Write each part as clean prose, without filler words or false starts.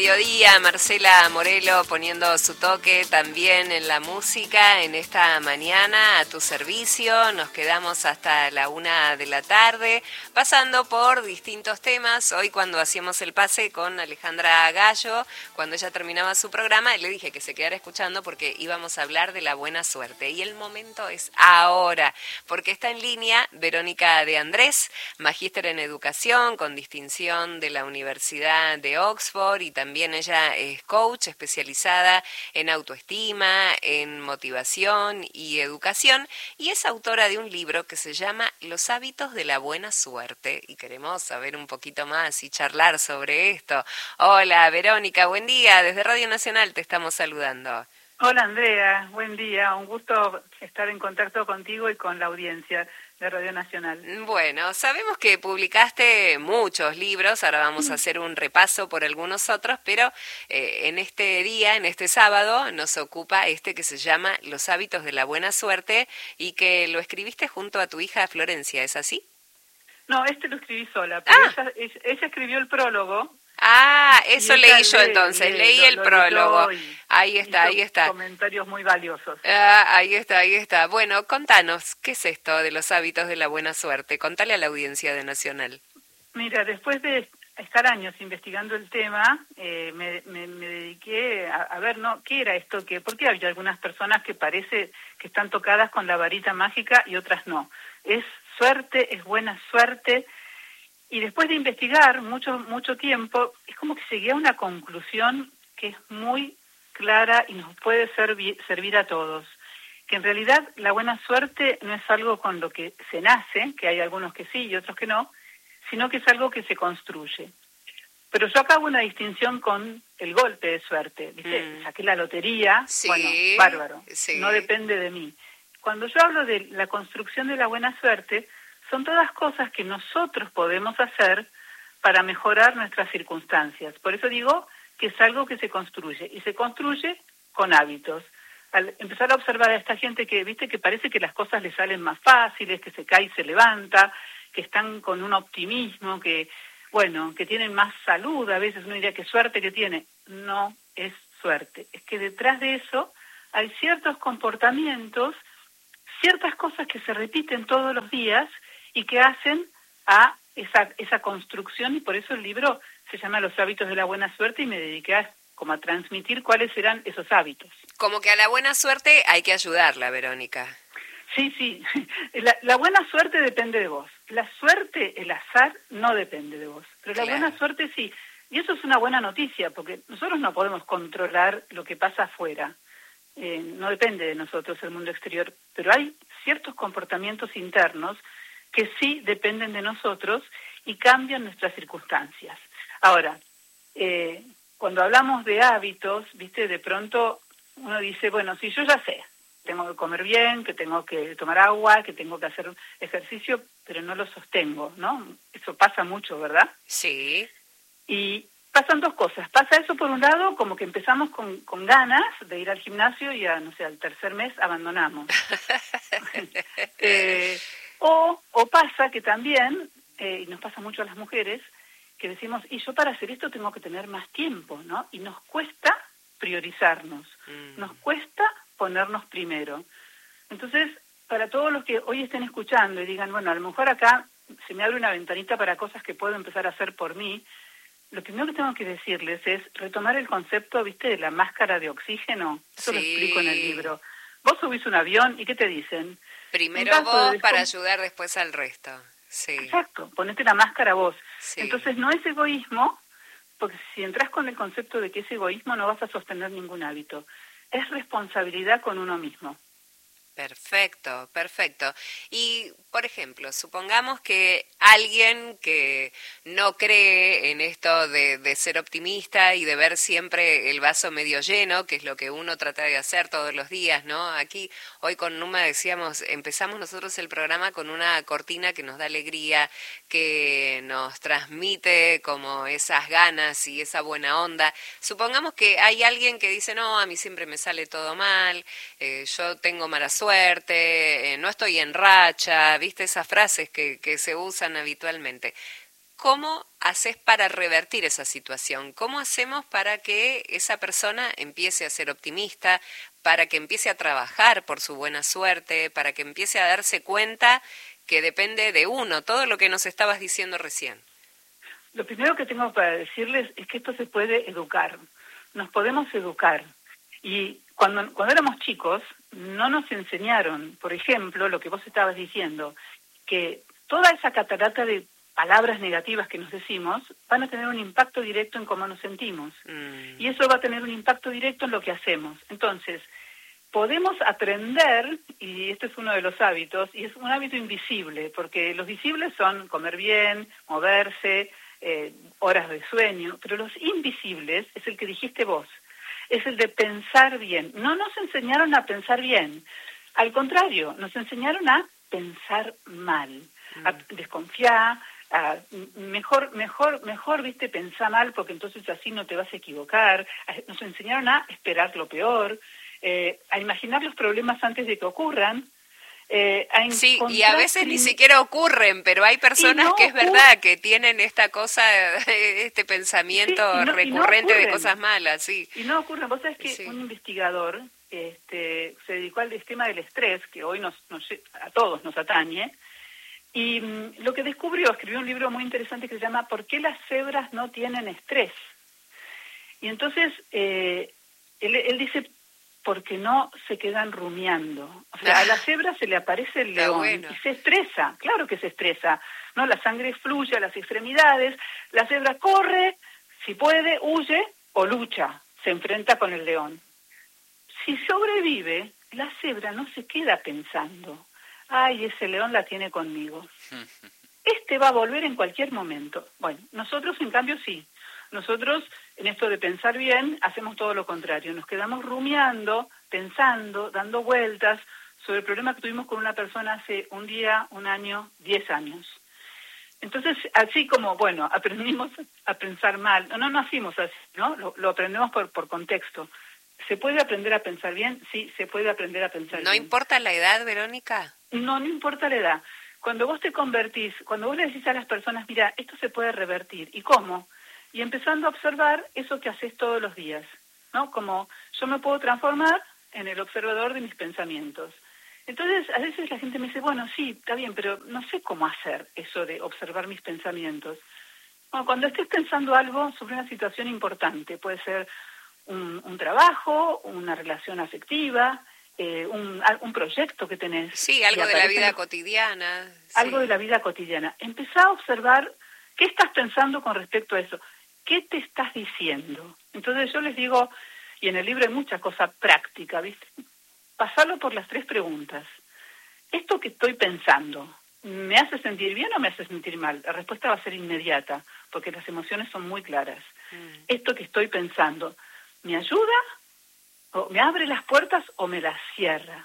Mediodía, Marcela Morelo poniendo su toque también en la música en esta mañana a tu servicio. Nos quedamos hasta la 1 de la tarde pasando por distintos temas. Hoy cuando hacíamos el pase con Alejandra Gallo, cuando ella terminaba su programa, le dije que se quedara escuchando porque íbamos a hablar de la buena suerte. Y el momento es ahora, porque está en línea Verónica de Andrés, magíster en educación con distinción de la Universidad de Oxford, y también ella es coach especializada en autoestima, en motivación y educación, y es autora de un libro que se llama Los hábitos de la buena suerte, y queremos saber un poquito más y charlar sobre esto. Hola Verónica, buen día, desde Radio Nacional te estamos saludando. Hola Andrea, buen día, un gusto estar en contacto contigo y con la audiencia de Radio Nacional. Bueno, sabemos que publicaste muchos libros, ahora vamos a hacer un repaso por algunos otros, pero en este día, en este sábado, nos ocupa este que se llama Los hábitos de la buena suerte y que lo escribiste junto a tu hija Florencia, ¿es así? No, lo escribí sola, pero ella escribió el prólogo. Eso leí yo entonces, leí el prólogo. Ahí está. Comentarios muy valiosos. Ahí está. Bueno, contanos, ¿qué es esto de los hábitos de la buena suerte? Contale a la audiencia de Nacional. Mira, después de estar años investigando el tema, me dediqué a ver, ¿no? ¿Qué era esto? ¿Por qué había algunas personas que parece que están tocadas con la varita mágica y otras no? ¿Es suerte? ¿Es buena suerte? Y después de investigar mucho tiempo, es como que llegué a una conclusión que es muy clara y nos puede servir a todos. Que en realidad la buena suerte no es algo con lo que se nace, que hay algunos que sí y otros que no, sino que es algo que se construye. Pero yo acá hago una distinción con el golpe de suerte. ¿Viste? Saqué la lotería, sí, bueno, bárbaro, sí. No depende de mí. Cuando yo hablo de la construcción de la buena suerte, son todas cosas que nosotros podemos hacer para mejorar nuestras circunstancias. Por eso digo que es algo que se construye, y se construye con hábitos. Al empezar a observar a esta gente que, viste, que parece que las cosas les salen más fáciles, que se cae y se levanta, que están con un optimismo, que tienen más salud, a veces uno diría qué suerte que tiene. No es suerte, es que detrás de eso hay ciertos comportamientos, ciertas cosas que se repiten todos los días y que hacen a esa construcción, y por eso el libro se llama Los hábitos de la buena suerte, y me dediqué a transmitir cuáles eran esos hábitos. Como que a la buena suerte hay que ayudarla, Verónica. Sí, la buena suerte depende de vos. La suerte, el azar, no depende de vos. Pero la buena suerte sí. Y eso es una buena noticia, porque nosotros no podemos controlar lo que pasa afuera. No depende de nosotros el mundo exterior. Pero hay ciertos comportamientos internos que sí dependen de nosotros y cambian nuestras circunstancias. Ahora, cuando hablamos de hábitos, viste, de pronto uno dice, bueno, si yo ya sé, tengo que comer bien, que tengo que tomar agua, que tengo que hacer ejercicio, pero no lo sostengo, ¿no? Eso pasa mucho, ¿verdad? Sí. Y pasan dos cosas. Pasa eso por un lado, como que empezamos con ganas de ir al gimnasio y al tercer mes abandonamos. O pasa que también, y nos pasa mucho a las mujeres, que decimos, y yo para hacer esto tengo que tener más tiempo, ¿no? Y nos cuesta priorizarnos, nos cuesta ponernos primero. Entonces, para todos los que hoy estén escuchando y digan, bueno, a lo mejor acá se me abre una ventanita para cosas que puedo empezar a hacer por mí, lo primero que tengo que decirles es retomar el concepto, ¿viste?, de la máscara de oxígeno. Eso lo explico en el libro. Vos subís un avión y ¿qué te dicen? Primero vos para ayudar después al resto. Sí. Exacto, ponete la máscara vos. Sí. Entonces no es egoísmo, porque si entras con el concepto de que es egoísmo no vas a sostener ningún hábito. Es responsabilidad con uno mismo. Perfecto. Y, por ejemplo, supongamos que alguien que no cree en esto de ser optimista y de ver siempre el vaso medio lleno, que es lo que uno trata de hacer todos los días, ¿no? Aquí, hoy con Numa decíamos, empezamos nosotros el programa con una cortina que nos da alegría, que nos transmite como esas ganas y esa buena onda. Supongamos que hay alguien que dice, no, a mí siempre me sale todo mal, yo tengo mala suerte, no estoy en racha, ¿viste? Esas frases que se usan habitualmente. ¿cómo haces para revertir esa situación? ¿Cómo hacemos para que esa persona empiece a ser optimista, para que empiece a trabajar por su buena suerte, para que empiece a darse cuenta que depende de uno, todo lo que nos estabas diciendo recién? Lo primero que tengo para decirles es que esto se puede educar. Nos podemos educar. Y cuando éramos chicos, no nos enseñaron, por ejemplo, lo que vos estabas diciendo, que toda esa catarata de palabras negativas que nos decimos van a tener un impacto directo en cómo nos sentimos. Y eso va a tener un impacto directo en lo que hacemos. Entonces, podemos aprender, y este es uno de los hábitos, y es un hábito invisible, porque los visibles son comer bien, moverse, horas de sueño, pero los invisibles es el que dijiste vos, es el de pensar bien. No nos enseñaron a pensar bien, al contrario, nos enseñaron a pensar mal, a desconfiar, a mejor, viste, pensar mal porque entonces así no te vas a equivocar. Nos enseñaron a esperar lo peor, a imaginar los problemas antes de que ocurran. Sí, y a veces ni siquiera ocurren, pero hay personas que es verdad que tienen esta cosa, este pensamiento recurrente de cosas malas, sí. Y no ocurren. Vos sabés que un investigador se dedicó al tema del estrés, que hoy a todos nos atañe, y lo que escribió un libro muy interesante que se llama ¿Por qué las cebras no tienen estrés? Y entonces él dice, porque no se quedan rumiando. O sea, a la cebra se le aparece el león y se estresa, claro que se estresa, ¿no? La sangre fluye a las extremidades, la cebra corre, si puede, huye o lucha, se enfrenta con el león. Si sobrevive, la cebra no se queda pensando, ay, ese león la tiene conmigo. Este va a volver en cualquier momento. Bueno, nosotros en cambio sí. Nosotros, en esto de pensar bien, hacemos todo lo contrario. Nos quedamos rumiando, pensando, dando vueltas sobre el problema que tuvimos con una persona hace un día, un año, 10 años. Entonces, así como, aprendimos a pensar mal. No nacimos así, ¿no? Lo aprendemos por contexto. ¿Se puede aprender a pensar bien? Sí, se puede aprender a pensar bien. ¿No importa la edad, Verónica? No importa la edad. Cuando vos te convertís, cuando vos le decís a las personas, mira, esto se puede revertir. ¿Y cómo? Y empezando a observar eso que haces todos los días, ¿no? Como yo me puedo transformar en el observador de mis pensamientos. Entonces, a veces la gente me dice, bueno, sí, está bien, pero no sé cómo hacer eso de observar mis pensamientos. Bueno, cuando estés pensando algo sobre una situación importante, puede ser un trabajo, una relación afectiva, un proyecto que tenés. Sí, algo de la vida cotidiana. Algo de la vida cotidiana. Empezá a observar qué estás pensando con respecto a eso. ¿Qué te estás diciendo? Entonces yo les digo, y en el libro hay mucha cosa práctica, ¿viste? Pasarlo por las 3 preguntas. ¿Esto que estoy pensando me hace sentir bien o me hace sentir mal? La respuesta va a ser inmediata, porque las emociones son muy claras. ¿Esto que estoy pensando me ayuda o me abre las puertas o me las cierra?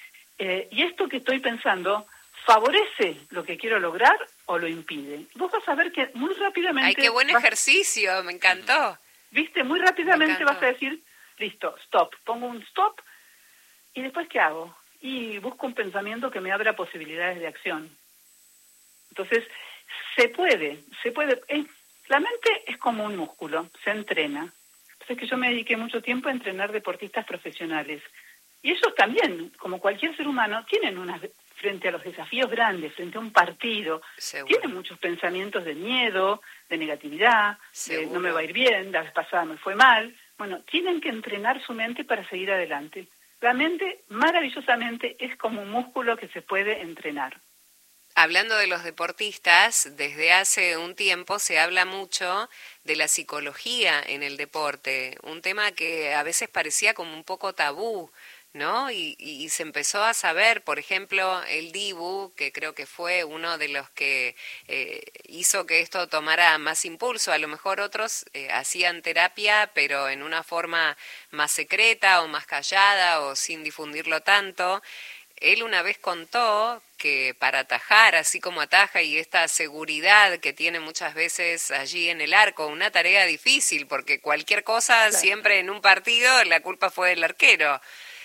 Y esto que estoy pensando favorece lo que quiero lograr o lo impide. Vos vas a ver que muy rápidamente... ¡Ay, qué buen ejercicio! Me encantó. ¿Viste? Muy rápidamente vas a decir, listo, stop. Pongo un stop y después ¿qué hago? Y busco un pensamiento que me abra posibilidades de acción. Entonces, se puede. La mente es como un músculo, se entrena. Es que yo me dediqué mucho tiempo a entrenar deportistas profesionales. Y ellos también, como cualquier ser humano, tienen frente a los desafíos grandes, frente a un partido, tienen muchos pensamientos de miedo, de negatividad, de no me va a ir bien, la vez pasada me fue mal. Bueno, tienen que entrenar su mente para seguir adelante. La mente, maravillosamente, es como un músculo que se puede entrenar. Hablando de los deportistas, desde hace un tiempo se habla mucho de la psicología en el deporte, un tema que a veces parecía como un poco tabú, ¿no? Y se empezó a saber, por ejemplo, el Dibu, que creo que fue uno de los que hizo que esto tomara más impulso. A lo mejor otros hacían terapia, pero en una forma más secreta o más callada o sin difundirlo tanto. Él una vez contó que para atajar, así como ataja, y esta seguridad que tiene muchas veces allí en el arco, una tarea difícil, porque cualquier cosa, siempre en un partido, la culpa fue del arquero.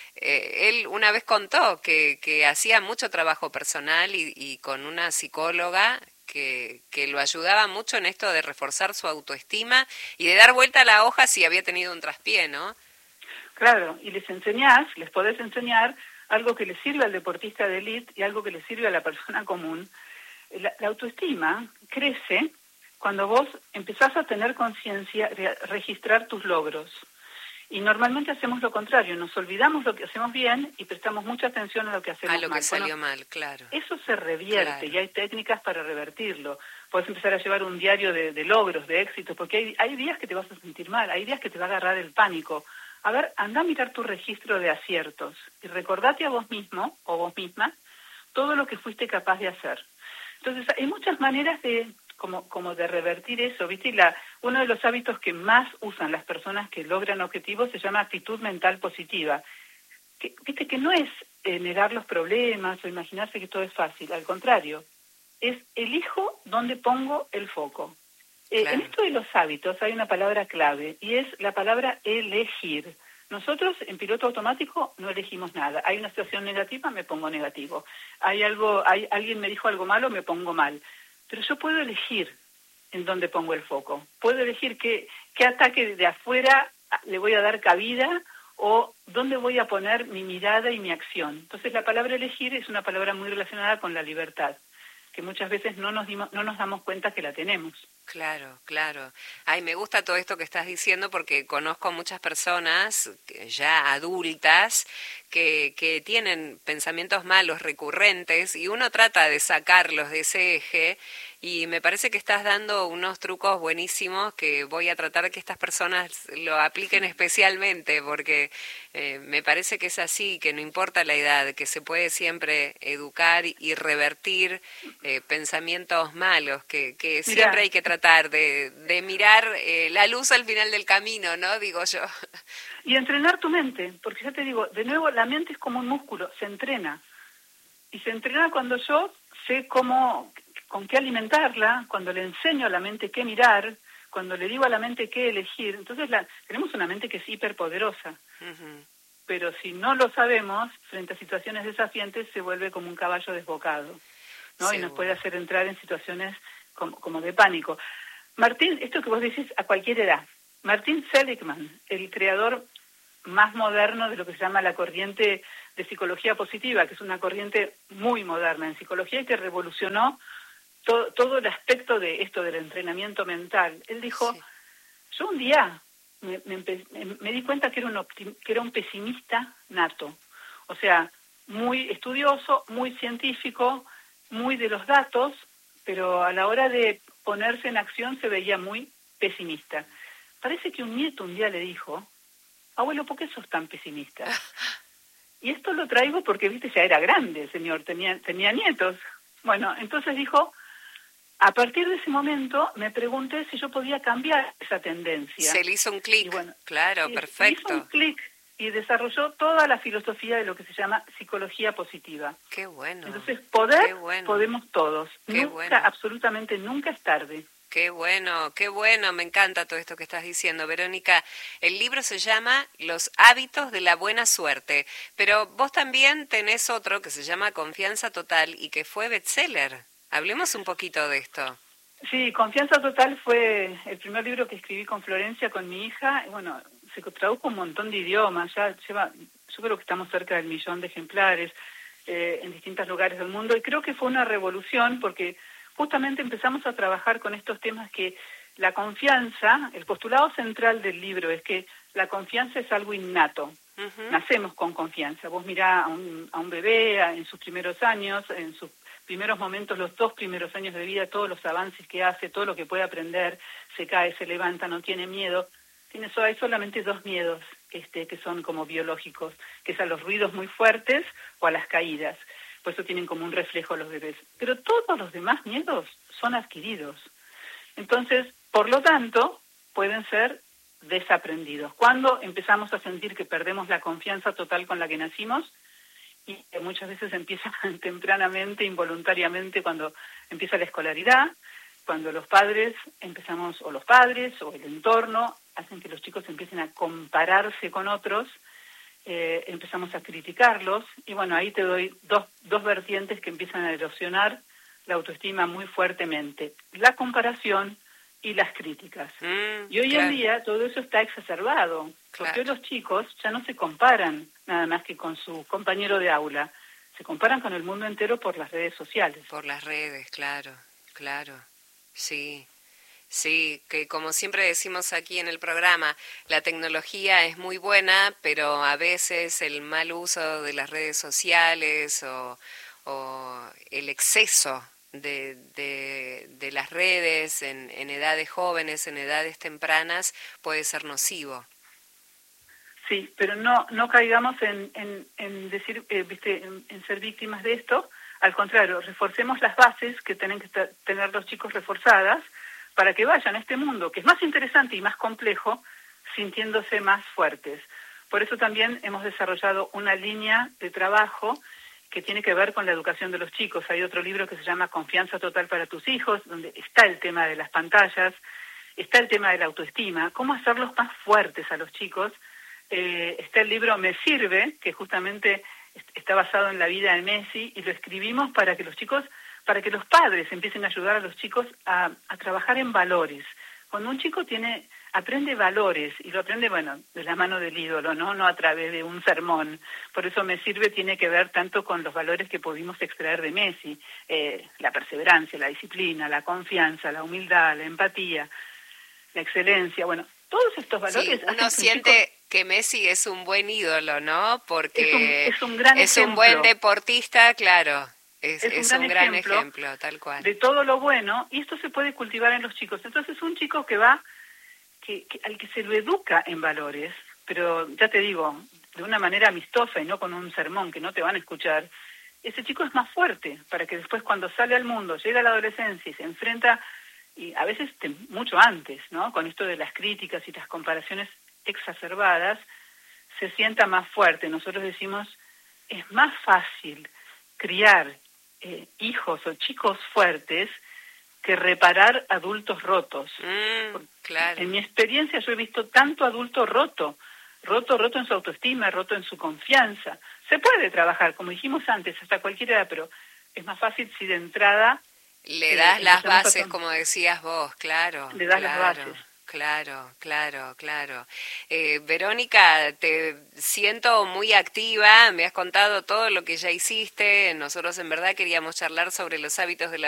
Él una vez contó que hacía mucho trabajo personal y con una psicóloga que lo ayudaba mucho en esto de reforzar su autoestima y de dar vuelta a la hoja si había tenido un traspié, ¿no? Claro, y les podés enseñar algo que le sirve al deportista de élite y algo que le sirve a la persona común. La autoestima crece cuando vos empezás a tener conciencia de registrar tus logros. Y normalmente hacemos lo contrario, nos olvidamos lo que hacemos bien y prestamos mucha atención a lo que hacemos mal. A lo que salió mal, claro. Eso se revierte y hay técnicas para revertirlo. Puedes empezar a llevar un diario de logros, de éxitos, porque hay días que te vas a sentir mal, hay días que te va a agarrar el pánico. A ver, anda a mirar tu registro de aciertos y recordate a vos mismo o vos misma todo lo que fuiste capaz de hacer. Entonces, hay muchas maneras de como de revertir eso, ¿viste? Uno de los hábitos que más usan las personas que logran objetivos se llama actitud mental positiva. Viste que no es negar los problemas o imaginarse que todo es fácil, al contrario, es elijo dónde pongo el foco. Claro. En esto de los hábitos hay una palabra clave y es la palabra elegir. Nosotros en piloto automático no elegimos nada. Hay una situación negativa, me pongo negativo. Alguien me dijo algo malo, me pongo mal. Pero yo puedo elegir en dónde pongo el foco. Puedo elegir qué ataque de afuera le voy a dar cabida o dónde voy a poner mi mirada y mi acción. Entonces la palabra elegir es una palabra muy relacionada con la libertad, que muchas veces no nos damos cuenta que la tenemos. Claro, claro. Ay, me gusta todo esto que estás diciendo porque conozco muchas personas ya adultas que tienen pensamientos malos recurrentes y uno trata de sacarlos de ese eje y me parece que estás dando unos trucos buenísimos que voy a tratar que estas personas lo apliquen especialmente porque me parece que es así, que no importa la edad, que se puede siempre educar y revertir pensamientos malos, que siempre hay que tratar de mirar la luz al final del camino, ¿no? Digo yo. Y entrenar tu mente, porque ya te digo, de nuevo, la mente es como un músculo, se entrena. Y se entrena cuando yo sé con qué alimentarla, cuando le enseño a la mente qué mirar, cuando le digo a la mente qué elegir. Entonces tenemos una mente que es hiperpoderosa. Uh-huh. Pero si no lo sabemos, frente a situaciones desafiantes, se vuelve como un caballo desbocado, ¿no? Y nos puede hacer entrar en situaciones como de pánico. Martín, esto que vos decís a cualquier edad. Martin Seligman, el creador más moderno de lo que se llama la corriente de psicología positiva, que es una corriente muy moderna en psicología y que revolucionó todo el aspecto de esto del entrenamiento mental. Él dijo, sí. Yo un día me di cuenta que era un pesimista nato, o sea, muy estudioso, muy científico, muy de los datos, pero a la hora de ponerse en acción se veía muy pesimista. Parece que un nieto un día le dijo, abuelo, ¿por qué sos tan pesimista? Y esto lo traigo porque, viste, ya era grande el señor, tenía nietos. Bueno, entonces dijo, a partir de ese momento me pregunté si yo podía cambiar esa tendencia. Se le hizo un clic, bueno, claro, perfecto. Se hizo un clic y desarrolló toda la filosofía de lo que se llama psicología positiva. Qué bueno. Entonces, podemos todos. Absolutamente nunca es tarde. Qué bueno, me encanta todo esto que estás diciendo, Verónica. El libro se llama Los hábitos de la buena suerte, pero vos también tenés otro que se llama Confianza Total y que fue bestseller. Hablemos un poquito de esto. Sí, Confianza Total fue el primer libro que escribí con Florencia, con mi hija. Bueno, se tradujo un montón de idiomas, yo creo que estamos cerca del 1.000.000 de ejemplares en distintos lugares del mundo y creo que fue una revolución porque justamente empezamos a trabajar con estos temas que la confianza, el postulado central del libro es que la confianza es algo innato. Uh-huh. Nacemos con confianza. Vos mirá a un bebé en sus primeros años, en sus primeros momentos, los 2 primeros años de vida, todos los avances que hace, todo lo que puede aprender, se cae, se levanta, no tiene miedo. Hay solamente 2 miedos que son como biológicos, que es a los ruidos muy fuertes o a las caídas. Por eso tienen como un reflejo los bebés. Pero todos los demás miedos son adquiridos. Entonces, por lo tanto, pueden ser desaprendidos. Cuando empezamos a sentir que perdemos la confianza total con la que nacimos, y que muchas veces empieza tempranamente, involuntariamente, cuando empieza la escolaridad, cuando los padres o el entorno hacen que los chicos empiecen a compararse con otros, empezamos a criticarlos y bueno, ahí te doy dos vertientes que empiezan a erosionar la autoestima muy fuertemente, la comparación y las críticas. Y hoy en día todo eso está exacerbado, porque hoy los chicos ya no se comparan nada más que con su compañero de aula, se comparan con el mundo entero por las redes sociales. Por las redes, claro, sí. Sí, que como siempre decimos aquí en el programa, la tecnología es muy buena, pero a veces el mal uso de las redes sociales o el exceso de las redes en edades jóvenes, en edades tempranas, puede ser nocivo. Sí, pero no caigamos en decir, en ser víctimas de esto. Al contrario, reforcemos las bases que tienen que tener los chicos reforzadas, para que vayan a este mundo, que es más interesante y más complejo, sintiéndose más fuertes. Por eso también hemos desarrollado una línea de trabajo que tiene que ver con la educación de los chicos. Hay otro libro que se llama Confianza Total para tus hijos, donde está el tema de las pantallas, está el tema de la autoestima, cómo hacerlos más fuertes a los chicos. Está el libro Me Sirve, que justamente está basado en la vida de Messi, y lo escribimos para que los padres empiecen a ayudar a los chicos a trabajar en valores. Cuando un chico aprende valores, y lo aprende, de la mano del ídolo, no a través de un sermón. Por eso Me Sirve tiene que ver tanto con los valores que pudimos extraer de Messi, la perseverancia, la disciplina, la confianza, la humildad, la empatía, la excelencia. Todos estos valores... Sí, uno siente que Messi es un buen ídolo, ¿no? Porque es un gran ejemplo. Un buen deportista, claro. Es un gran ejemplo, tal cual. De todo lo bueno, y esto se puede cultivar en los chicos. Entonces, un chico al que se lo educa en valores, pero ya te digo, de una manera amistosa y no con un sermón que no te van a escuchar, ese chico es más fuerte para que después, cuando sale al mundo, llega a la adolescencia y se enfrenta, y a veces mucho antes, ¿no? Con esto de las críticas y las comparaciones exacerbadas, se sienta más fuerte. Nosotros decimos, es más fácil criar hijos o chicos fuertes que reparar adultos rotos. Claro. En mi experiencia yo he visto tanto adulto roto en su autoestima, roto en su confianza. Se puede trabajar, como dijimos antes, hasta cualquier edad, pero es más fácil si de entrada... Le das las bases, como decías vos, claro. Le das las bases. Claro. Verónica, te siento muy activa, me has contado todo lo que ya hiciste. Nosotros en verdad queríamos charlar sobre los hábitos de la